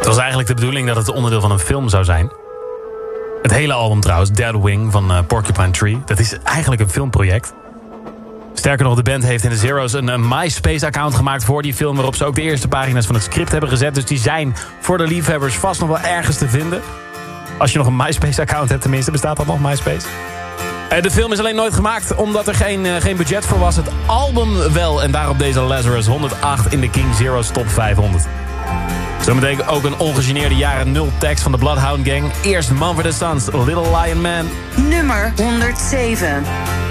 was eigenlijk de bedoeling dat het onderdeel van een film zou zijn. Het hele album trouwens, Dead Wing van Porcupine Tree. Dat is eigenlijk een filmproject. Sterker nog, de band heeft in de Zeros een MySpace-account gemaakt voor die film, waarop ze ook de eerste pagina's van het script hebben gezet. Dus die zijn voor de liefhebbers vast nog wel ergens te vinden. Als je nog een MySpace-account hebt tenminste, bestaat dat nog, MySpace? De film is alleen nooit gemaakt omdat er geen budget voor was. Het album wel, en daarop deze Lazarus 108 in de King Zero's Top 500. Zometeen ook een ongegeneerde jaren 0 tekst van de Bloodhound Gang. Eerst Mumford & Sons, Little Lion Man. Nummer 107.